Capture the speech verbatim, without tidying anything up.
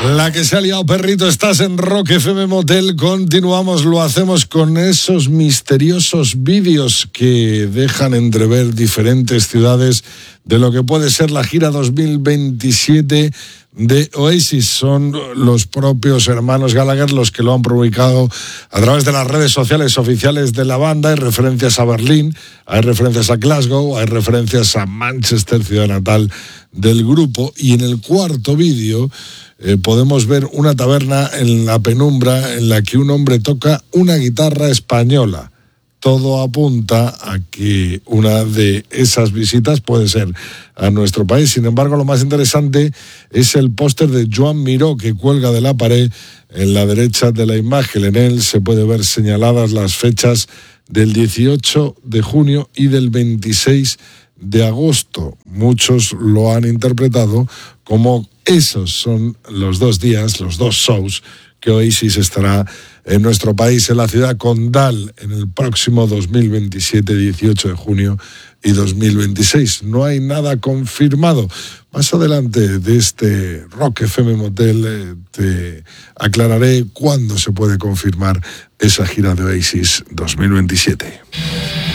La que se ha liado, perrito, estás en Rock F M Motel. Continuamos, lo hacemos con esos misteriosos vídeos que dejan entrever diferentes ciudades de lo que puede ser la gira dos mil veintisiete de Oasis. Son los propios hermanos Gallagher los que lo han publicado a través de las redes sociales oficiales de la banda. Hay referencias a Berlín, hay referencias a Glasgow, hay referencias a Manchester, ciudad natal del grupo. Y en el cuarto vídeo eh, podemos ver una taberna en la penumbra en la que un hombre toca una guitarra española. Todo apunta a que una de esas visitas puede ser a nuestro país. Sin embargo, lo más interesante es el póster de Joan Miró que cuelga de la pared en la derecha de la imagen. En él se puede ver señaladas las fechas del dieciocho de junio y del veintiséis de agosto. Muchos lo han interpretado como esos son los dos días, los dos shows que Oasis estará en nuestro país, en la ciudad condal, en el próximo dos mil veintisiete, dieciocho de junio y dos mil veintiséis. No hay nada confirmado. Más adelante de este Rock F M Motel eh, te aclararé cuándo se puede confirmar esa gira de Oasis dos mil veintisiete.